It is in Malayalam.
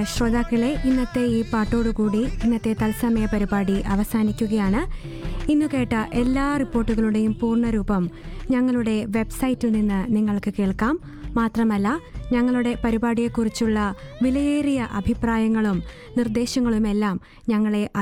ശ്രോതാക്കളെ, ഇന്നത്തെ ഈ പാട്ടോടുകൂടി ഇന്നത്തെ തത്സമയ പരിപാടി അവസാനിക്കുകയാണ്. ഇന്നു കേട്ട എല്ലാ റിപ്പോർട്ടുകളുടെയും പൂർണ്ണരൂപം ഞങ്ങളുടെ വെബ്സൈറ്റിൽ നിന്ന് നിങ്ങൾക്ക് കേൾക്കാം. മാത്രമല്ല, ഞങ്ങളുടെ പരിപാടിയെക്കുറിച്ചുള്ള വിലയേറിയ അഭിപ്രായങ്ങളും നിർദ്ദേശങ്ങളുമെല്ലാം ഞങ്ങളെ